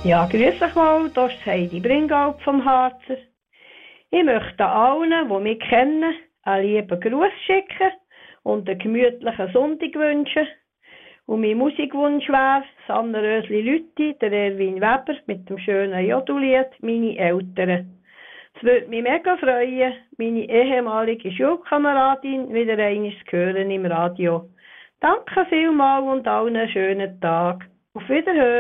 Ja, grüß euch mal, das ist Heidi Bringalp vom Harzer. Ich möchte allen, die mich kennen, einen lieben Gruß schicken und einen gemütlichen Sonntag wünschen. Und mein Musikwunsch wäre Sanna Rösli-Lütti, der Erwin Weber mit dem schönen Jodulied «Meine Eltern». Es würde mich mega freuen, meine ehemalige Schulkameradin wieder einmal zu hören im Radio. Danke vielmals und allen einen schönen Tag. Auf Wiederhören.